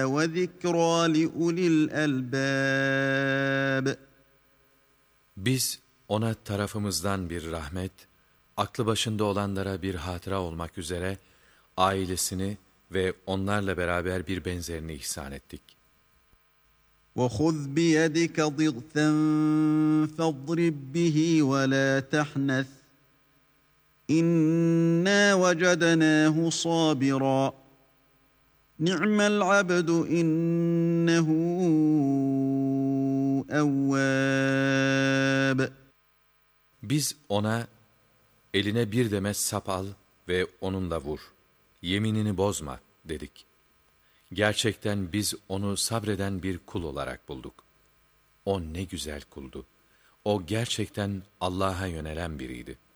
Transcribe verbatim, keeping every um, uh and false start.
وَذِكْرَى لِأُولِي الْأَلْبَابِ. Biz ona tarafımızdan bir rahmet, aklı başında olanlara bir hatıra olmak üzere ailesini ve onlarla beraber bir benzerini ihsan ettik. وَخُذْ بِيَدِكَ ضِغْثًا فَاضْرِبْ بِهِ وَلَا تَحْنَثْ إِنَّا وَجَدْنَاهُ صَابِرًا نِعْمَ الْعَبْدُ إِنَّهُ أَوَّابٌ. Biz ona eline bir demet sap al ve onunla vur. Yeminini bozma dedik. Gerçekten biz onu sabreden bir kul olarak bulduk. O ne güzel kuldu. O gerçekten Allah'a yönelen biriydi.